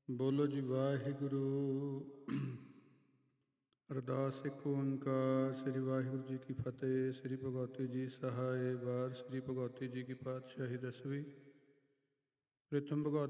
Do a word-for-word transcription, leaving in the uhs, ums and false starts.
ਬੋਲੋ ਜੀ ਵਾਹਿਗੁਰੂ। ਅਰਦਾਸ ਇੱਕ ਓੰਕਾਰ। ਸ੍ਰੀ ਵਾਹਿਗੁਰੂ ਜੀ ਕੀ ਫਤਿਹ। ਸ੍ਰੀ ਭਗਵਤੀ ਜੀ ਸਹਾਏ। ਵਾਰ ਸ੍ਰੀ ਭਗਵਤੀ ਜੀ ਕੀ ਪਾਤਸ਼ਾਹੀ ਦਸਵੀਂ। ਪ੍ਰੀਤਮ ਭਗਵਤੀ